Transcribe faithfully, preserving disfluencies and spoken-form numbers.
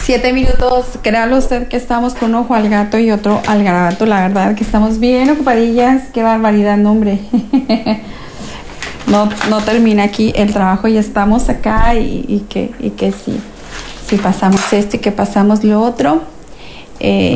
Siete minutos, créalo usted que estamos con un ojo al gato y otro al garabato. La verdad que estamos bien ocupadillas. Qué barbaridad, no, hombre. No, no termina aquí el trabajo y estamos acá y, y que, y que sí, si pasamos esto y que pasamos lo otro. Eh,